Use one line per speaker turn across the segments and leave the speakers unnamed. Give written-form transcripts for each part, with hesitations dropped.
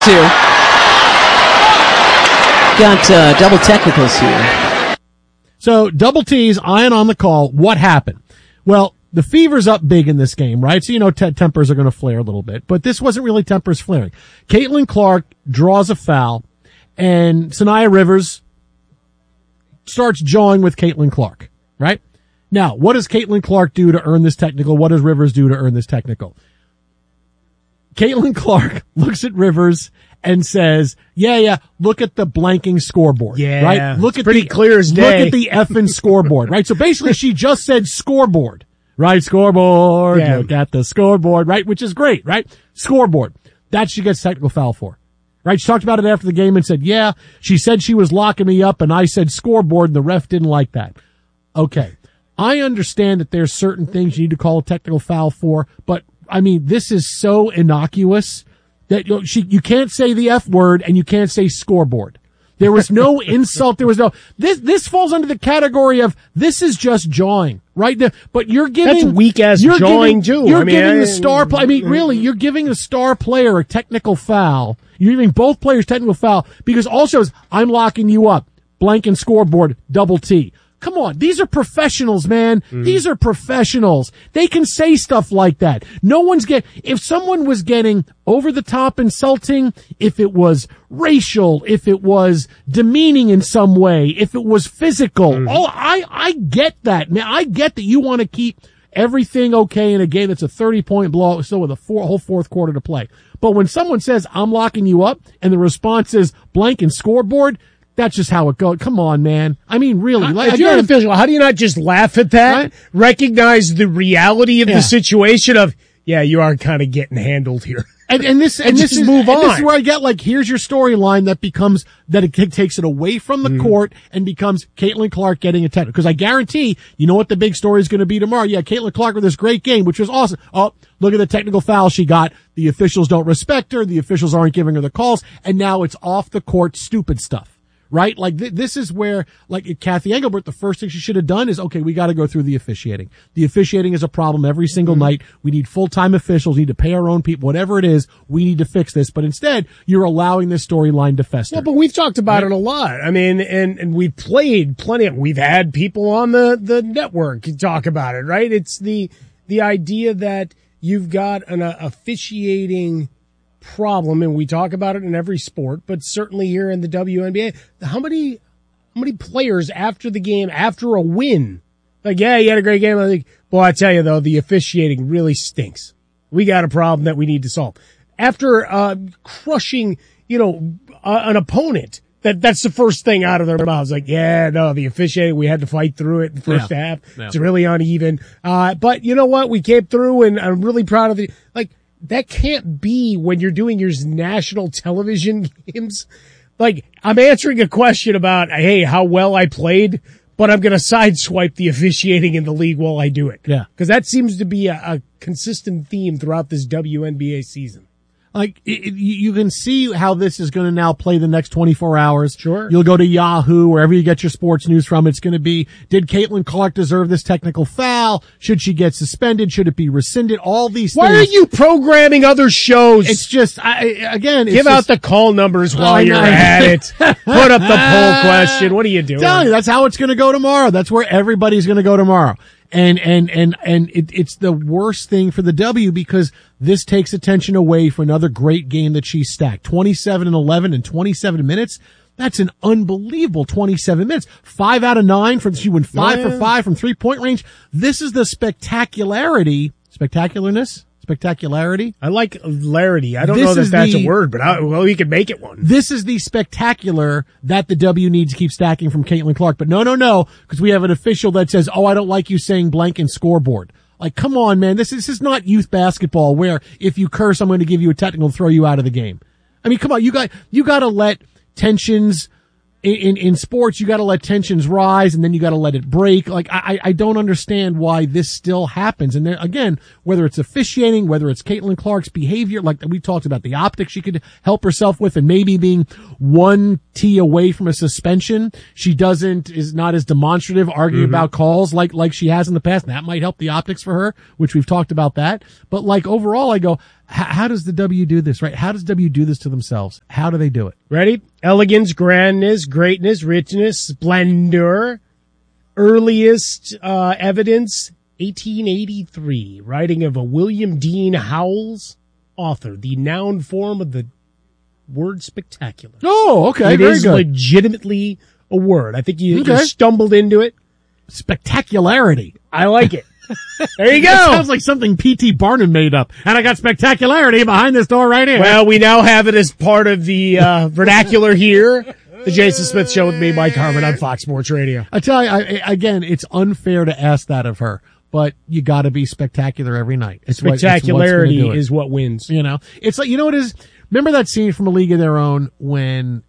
Two. Got double technicals here.
So, Double T's, Ian on the call. What happened? Well, the fever's up big in this game, right? So, tempers are going to flare a little bit. But this wasn't really tempers flaring. Caitlin Clark draws a foul, and Sania Rivers starts jawing with Caitlin Clark, right? Now, what does Caitlin Clark do to earn this technical? What does Rivers do to earn this technical? Caitlin Clark looks at Rivers and says, yeah, look at the blanking scoreboard.
Yeah,
right? Look at
pretty clear as day.
Look at the effing scoreboard, right? So basically she just said scoreboard, right? Scoreboard.
Yeah.
Look at the scoreboard, right? Which is great, right? Scoreboard. That she gets technical foul for, right? She talked about it after the game and said, yeah, she said she was locking me up and I said scoreboard and the ref didn't like that. Okay. I understand that there's certain things you need to call a technical foul for, but I mean, this is so innocuous that you can't say the F word and you can't say scoreboard. There was no insult. There was no, this falls under the category of this is just jawing, right? But you're giving.
That's weak ass jawing too.
You're giving the star player, really, you're giving the star player a technical foul. You're giving both players technical foul because also I'm locking you up. Blank and scoreboard, double T. Come on, these are professionals, man. These are professionals. They can say stuff like that. If someone was getting over the top insulting, if it was racial, if it was demeaning in some way, if it was physical, I get that, man. I get that you want to keep everything okay in a game that's a 30-point blowout still with a whole fourth quarter to play. But when someone says, I'm locking you up, and the response is blank and scoreboard, that's just how it goes. Come on, man. I mean, really.
If you're an official, how do you not just laugh at that? Right? Recognize the reality of the situation of, yeah, you are kind of getting handled here.
And this is
move on.
This is where I get here's your storyline that it takes it away from the court and becomes Caitlin Clark getting a technical. Because I guarantee, you know what the big story is going to be tomorrow? Yeah, Caitlin Clark with this great game, which was awesome. Oh, look at the technical foul she got. The officials don't respect her. The officials aren't giving her the calls. And now it's off the court stupid stuff. Right? This is where, Kathy Engelbert, the first thing she should have done is, okay, we got to go through the officiating. The officiating is a problem every single night. We need full-time officials. We need to pay our own people. Whatever it is, we need to fix this. But instead, you're allowing this storyline to fester.
Yeah, but we've talked about it a lot. I mean, and we've played plenty we've had people on the network talk about it, right? It's the idea that you've got an officiating problem, and we talk about it in every sport, but certainly here in the WNBA. How many players after the game, after a win, yeah, you had a great game. I think, boy, I tell you though, the officiating really stinks. We got a problem that we need to solve. After crushing, an opponent, that's the first thing out of their mouths. Yeah, no, the officiating, we had to fight through it in the first half. Yeah. It's really uneven. But you know what? We came through, and I'm really proud of the that can't be when you're doing your national television games. I'm answering a question about, hey, how well I played, but I'm going to sideswipe the officiating in the league while I do it.
Yeah.
Because that seems to be a consistent theme throughout this WNBA season.
You can see how this is going to now play the next 24 hours.
Sure.
You'll go to Yahoo, wherever you get your sports news from. It's going to be, did Caitlin Clark deserve this technical foul? Should she get suspended? Should it be rescinded? All these things.
Why are you programming other shows?
It's just,
give out the call numbers while you're at it. Put up the poll question. What are you doing?
Telling you, that's how it's going to go tomorrow. That's where everybody's going to go tomorrow. And it's the worst thing for the W because this takes attention away from another great game that she stacked. 27-11 in 27 minutes. That's an unbelievable 27 minutes. 5 out of 9 she went 5 for 5 from 3-point range. This is the spectacularity.
I like larity. I don't know that that's a word, but we can make it one.
This is the spectacular that the W needs to keep stacking from Caitlin Clark. But no, because we have an official that says, I don't like you saying blank and scoreboard. Come on, man. This is not youth basketball where if you curse, I'm going to give you a technical and throw you out of the game. I mean, come on. You got to let tensions in sports, you got to let tensions rise and then you got to let it break. I don't understand why this still happens. And there, again, whether it's officiating, whether it's Caitlin Clark's behavior, like we talked about the optics she could help herself with and maybe being 1 T away from a suspension. She is not as demonstrative arguing about calls like she has in the past. And that might help the optics for her, which we've talked about that. But overall, I go, How does the W do this, right? How does W do this to themselves? How do they do it?
Ready? Elegance, grandness, greatness, richness, splendor. Earliest evidence, 1883. Writing of a William Dean Howells, author. The noun form of the word spectacular.
Oh, okay.
It
Very
is
good.
legitimately a word. I think you
Okay.
stumbled into it.
Spectacularity.
I like it. There you go.
That sounds like something P.T. Barnum made up. And I got spectacularity behind this door right here.
Well, we now have it as part of the vernacular here. The Jason Smith Show with me, Mike Harmon, on Fox Sports Radio.
I tell you, again, it's unfair to ask that of her, but you got to be spectacular every night.
Spectacularity is what wins.
You know, it's like, you know what it is? Remember that scene from A League of Their Own when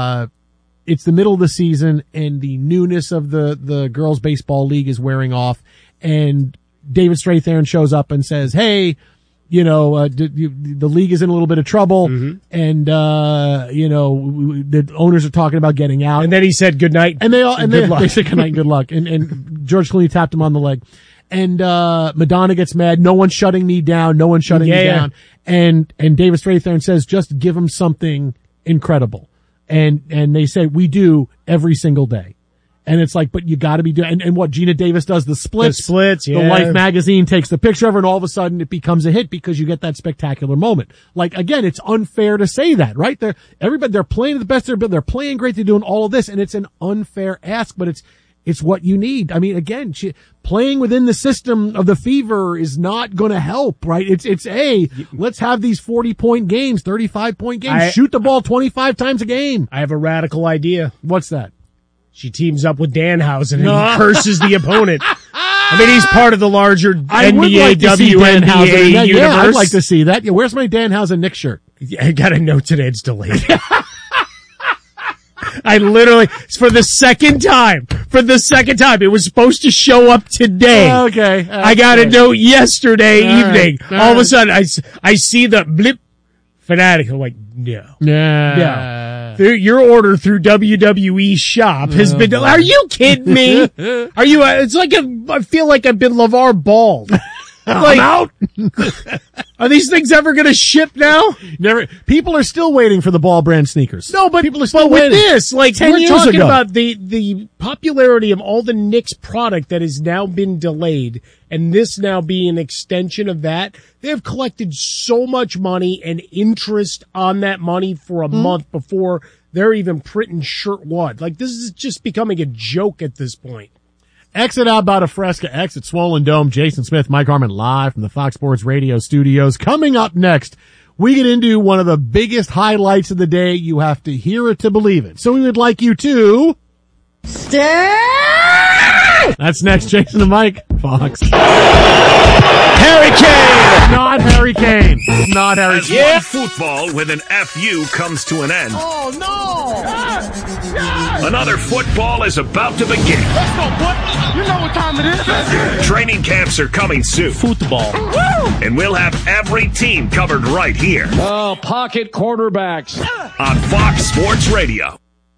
it's the middle of the season and the newness of the girls' baseball league is wearing off, and David Strathairn shows up and says, "Hey, you know, the league is in a little bit of trouble, and you know, the owners are talking about getting out."
And then he said good night.
And they said good night and good luck. And George Clooney tapped him on the leg. And Madonna gets mad. No one's shutting me down. No one's shutting me down. And David Strathairn says, just give him something incredible. And they say, we do every single day. And it's like, but you got to be doing, and what Gina Davis does, the splits,
yeah.
The Life magazine takes the picture of her, and all of a sudden it becomes a hit because you get that spectacular moment. Like, again, it's unfair to say that, right? They're playing the best they're playing great, they're doing all of this, and it's an unfair ask, but it's what you need. I mean, again, playing within the system of the Fever is not going to help, right? Let's have these 40-point games, 35-point games, shoot the ball 25 times a game.
I have a radical idea.
What's that?
She teams up with Danhausen and he curses the opponent. I mean, he's part of the larger NBA, WNBA universe.
Yeah, I'd like to see that. Yeah, where's my Danhausen Knicks shirt?
I got a note today. It's delayed. I literally, for the second time, it was supposed to show up today.
Okay.
I got a note yesterday evening. All of a sudden, I see the blip fanatic. I'm like, no.
Yeah.
Your order through WWE Shop has been, are you kidding me? Are you, it's like I feel like I've been LeVar Ball.
I'm out.
Are these things ever going to ship now?
Never. People are still waiting for the Ball brand sneakers.
No, but
people are still
with
waiting.
this, like
10
we're
years
talking
ago.
about the popularity of all the Knicks product that has now been delayed, and this now being an extension of that. They have collected so much money and interest on that money for a month before they're even printing shirt one. Like, this is just becoming a joke at this point.
Exit out about a Fresca, exit Swollen Dome. Jason Smith, Mike Harmon, live from the Fox Sports Radio studios. Coming up next, we get into one of the biggest highlights of the day. You have to hear it to believe it. So we would like you to
stay.
That's next. Jason and Mike, Fox.
Harry Kane!
Not Harry Kane. Not Harry Kane.
Yeah. Football with an FU comes to an end.
Oh, no!
Another football is about to begin.
Let's go, boy. You know what time it is.
Training camps are coming soon.
Football.
And we'll have every team covered right here.
Oh, pocket quarterbacks.
On Fox Sports Radio.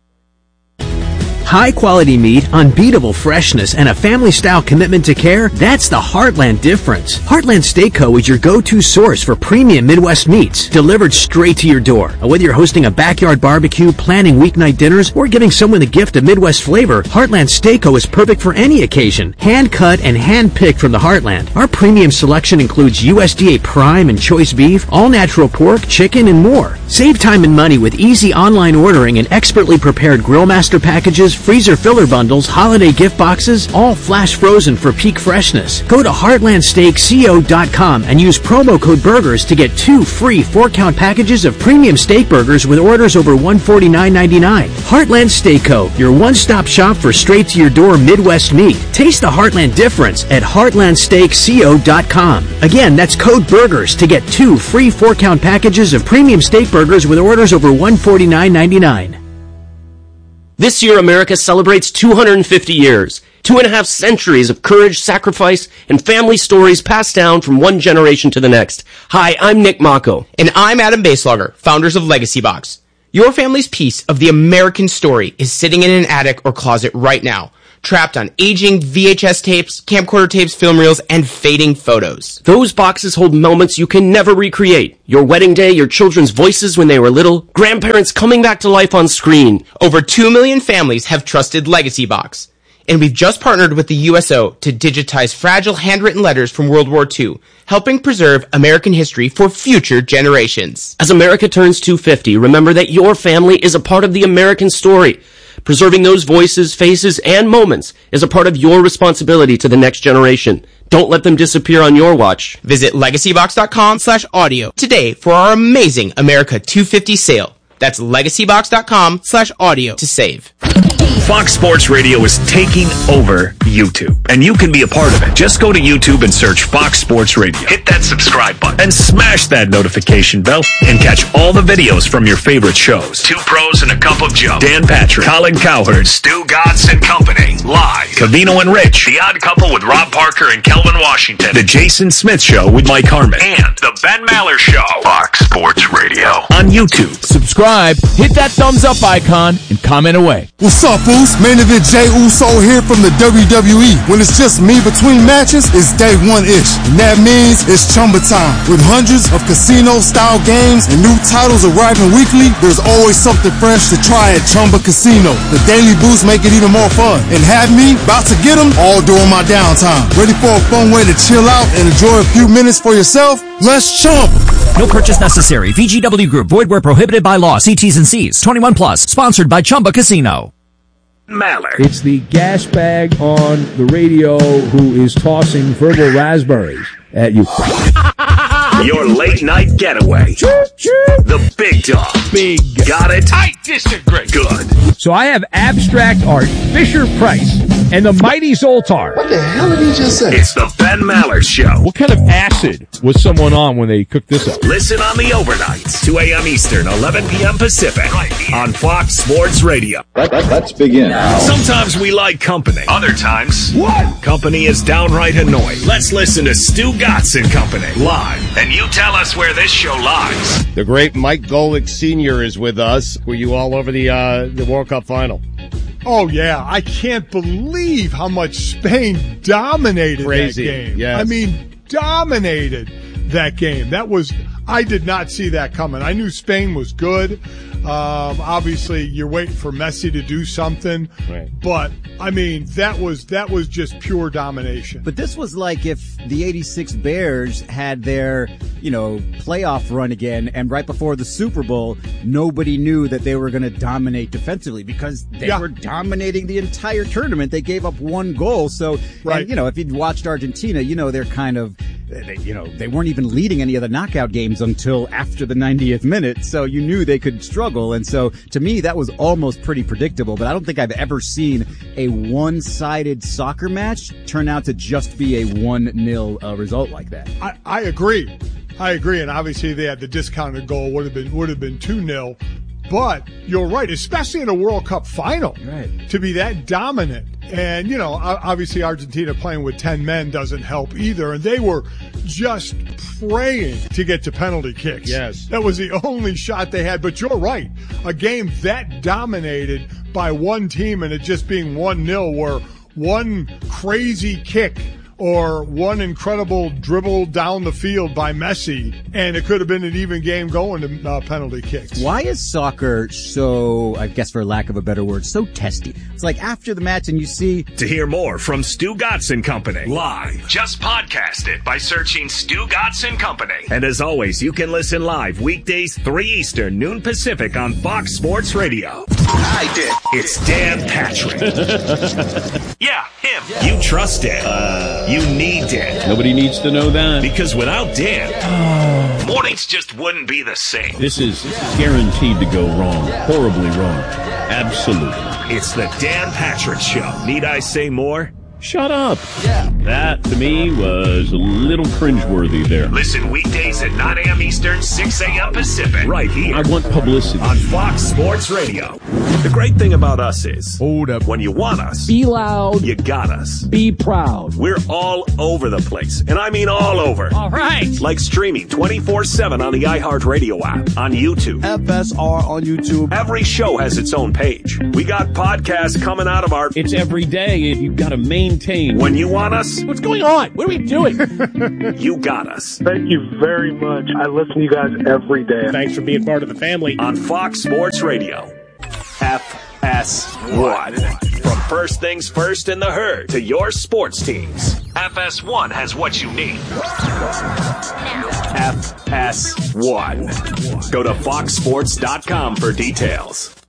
High quality meat, unbeatable freshness, and a family-style commitment to care, that's the Heartland difference. Heartland Steak Co. is your go-to source for premium Midwest meats, delivered straight to your door. Whether you're hosting a backyard barbecue, planning weeknight dinners, or giving someone the gift of Midwest flavor, Heartland Steak Co. is perfect for any occasion. Hand-cut and hand-picked from the Heartland. Our premium selection includes USDA prime and choice beef, all-natural pork, chicken, and more. Save time and money with easy online ordering and expertly prepared Grill Master packages, freezer filler bundles, holiday gift boxes, all flash frozen for peak freshness. Go to heartlandsteakco.com and use promo code BURGERS to get 2 free 4-count packages of premium steak burgers with orders over $149.99. Heartland Steak Co., your one-stop shop for straight-to-your-door Midwest meat. Taste the Heartland difference at heartlandsteakco.com. Again, that's code BURGERS to get 2 free 4-count packages of premium steak burgers with orders over $149.99.
This year, America celebrates 250 years, 2.5 centuries of courage, sacrifice, and family stories passed down from one generation to the next. Hi, I'm Nick Mako.
And I'm Adam Baselogger, founders of Legacy Box. Your family's piece of the American story is sitting in an attic or closet right now. trapped on aging VHS tapes, camcorder tapes, film reels, and fading photos.
Those boxes hold moments you can never recreate. Your wedding day, your children's voices when they were little, grandparents coming back to life on screen.
Over 2 million families have trusted Legacy Box. And we've just partnered with the USO to digitize fragile handwritten letters from World War II, helping preserve American history for future generations.
As America turns 250, remember that your family is a part of the American story. Preserving those voices, faces, and moments is a part of your responsibility to the next generation. Don't let them disappear on your watch.
Visit legacybox.com/audio today for our amazing America 250 sale. That's legacybox.com/audio to save.
Fox Sports Radio is taking over YouTube, and you can be a part of it. Just go to YouTube and search Fox Sports Radio. Hit that subscribe button and smash that notification bell and catch all the videos from your favorite shows. Two Pros and a Cup of Joe, Dan Patrick, Colin Cowherd, Stu Gatz and Company, live. Covino and Rich, The Odd Couple with Rob Parker and Kelvin Washington, The Jason Smith Show with Mike Harmon, and The Ben Maller Show. Fox Sports Radio on YouTube.
Subscribe, hit that thumbs up icon, and comment away.
What's up, fools? Main Event Jey Uso here from the WWE. When it's just me between matches, it's day one-ish. And that means it's Chumba time. With hundreds of casino-style games and new titles arriving weekly, there's always something fresh to try at Chumba Casino. The daily boosts make it even more fun. And have me about to get them all during my downtime. Ready for a fun way to chill out and enjoy a few minutes for yourself? Let's Chumba.
No purchase necessary. VGW Group. Void where prohibited by law. See T's and C's. 21 plus. Sponsored by Chumba Casino.
Maller.
It's the gas bag on the radio who is tossing verbal raspberries at you.
Your late night getaway. The Big Dog.
Big.
Got it?
I disagree.
Good.
So I have abstract art, Fisher-Price, and the Mighty Zoltar.
What the hell did he just say?
It's the Ben Maller Show.
What kind of acid was someone on when they cooked this up?
Listen on the overnights, 2 a.m. Eastern, 11 p.m. Pacific, right here on Fox Sports Radio.
Let's begin.
Sometimes we like company. Other times, company is downright annoying. Let's listen to Stu Gatz and Company live, and you tell us where this show lies.
The great Mike Golick Sr. is with us. Were you all over the World Cup final?
Oh, yeah. I can't believe how much Spain dominated that game.
Yes.
I mean, dominated that game. I did not see that coming. I knew Spain was good. Obviously, you're waiting for Messi to do something.
Right.
But, I mean, that was just pure domination.
But this was like if the 86 Bears had their, playoff run again, and right before the Super Bowl, nobody knew that they were going to dominate defensively because they were dominating the entire tournament. They gave up one goal. So,
right.
And, if you'd watched Argentina, they're kind of, they weren't even leading any of the knockout games until after the 90th minute. So you knew they could struggle. And so to me, that was almost pretty predictable, but I don't think I've ever seen a one-sided soccer match turn out to just be a 1-0 result like that.
I agree. And obviously they had the discounted goal would have been 2-0. But you're right, especially in a World Cup final,
right,
to be that dominant. And, obviously Argentina playing with 10 men doesn't help either. And they were just praying to get to penalty kicks.
Yes.
That was the only shot they had. But you're right, a game that dominated by one team and it just being 1-0 where one crazy kick or one incredible dribble down the field by Messi, and it could have been an even game going to penalty kicks.
Why is soccer so, I guess for lack of a better word, so testy? It's like after the match and you see...
To hear more from Stu Gatz and Company live, just podcast it by searching Stu Gatz and Company. And as always, you can listen live weekdays 3 Eastern, noon Pacific on Fox Sports Radio. I did. It's Dan Patrick. Yeah, him. You trust Dan. You need Dan.
Nobody needs to know that.
Because without Dan, mornings just wouldn't be the same.
This is guaranteed to go wrong. Horribly wrong. Absolutely.
It's the Dan Patrick Show. Need I say more?
Shut up. Yeah. That, to me, was a little cringeworthy there.
Listen weekdays at 9 a.m. Eastern, 6 a.m. Pacific. Right here.
I want publicity.
On Fox Sports Radio. The great thing about us is, hold up, when you want us,
be loud,
you got us.
Be proud.
We're all over the place, and I mean all over.
All right.
Like streaming 24/7 on the iHeartRadio app, on YouTube.
FSR on YouTube.
Every show has its own page. We got podcasts coming out of our...
It's every day. You've got to maintain.
When you want us...
What's going on? What are we doing?
You got us.
Thank you very much. I listen to you guys every day.
Thanks for being part of the family.
On Fox Sports Radio. FS1. From first things first in the herd to your sports teams. FS1 has what you need. FS1. Go to foxsports.com for details.